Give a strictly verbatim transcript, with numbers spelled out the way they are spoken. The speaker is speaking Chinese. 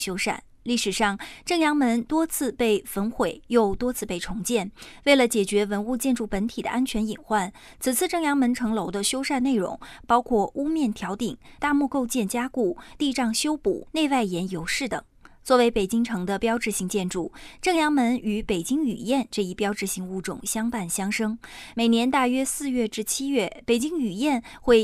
修缮。历史上，正阳门多次被焚毁，又多次被重建。为了解决文物建筑本体的安全隐患，此次正阳门城楼的修缮内容包括屋面挑顶、大木构件加固、地障修补、内外檐油饰等。作为北京城的标志性建筑，正阳门与北京雨燕这一标志性物种相伴相生。每年大约四月至七月，北京雨燕会